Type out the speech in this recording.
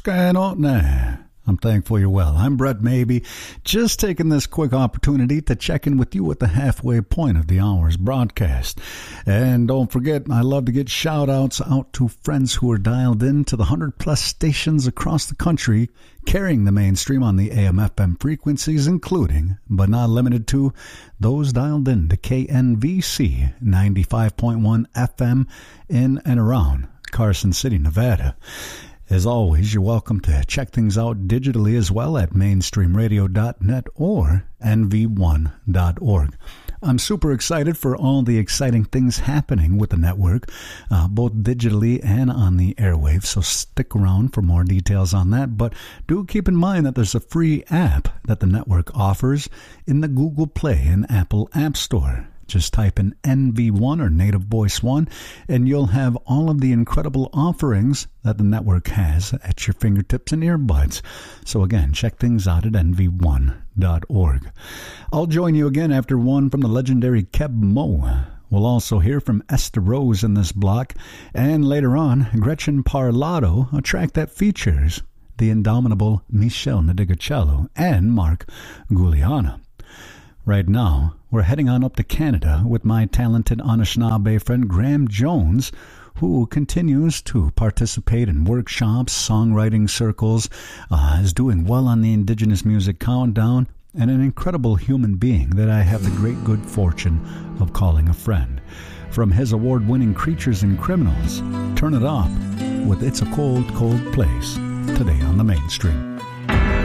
going on now? I'm thankful you're well. I'm Brett Maybe, just taking this quick opportunity to check in with you at the halfway point of the hour's broadcast. And don't forget, I love to get shout-outs out to friends who are dialed in to the 100-plus stations across the country carrying the mainstream on the AM/FM frequencies, including, but not limited to, those dialed in to KNVC 95.1 FM in and around Carson City, Nevada. As always, you're welcome to check things out digitally as well at mainstreamradio.net or nv1.org. I'm super excited for all the exciting things happening with the network, both digitally and on the airwaves, so stick around for more details on that. But do keep in mind that there's a free app that the network offers in the Google Play and Apple App Store. Just type in NV1 or Native Voice 1, and you'll have all of the incredible offerings that the network has at your fingertips and earbuds. So again, check things out at nv1.org. I'll join you again after one from the legendary Keb Mo. We'll also hear from Esther Rose in this block, and later on, Gretchen Parlato, a track that features the indomitable Michelle Nadigacello and Mark Guiliana. Right now, we're heading on up to Canada with my talented Anishinaabe friend Graham Jones, who continues to participate in workshops, songwriting circles, is doing well on the Indigenous Music Countdown, and an incredible human being that I have the great good fortune of calling a friend. From his award-winning Creatures and Criminals, turn it up with It's a Cold, Cold Place, today on the Mainstream.